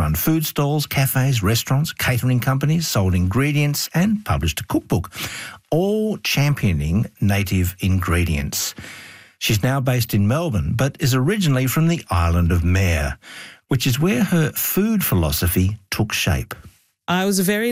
run food stalls, cafes, restaurants, catering companies, sold ingredients and published a cookbook, all championing native ingredients. She's now based in Melbourne, but is originally from the island of Mere, which is where her food philosophy took shape. I was a very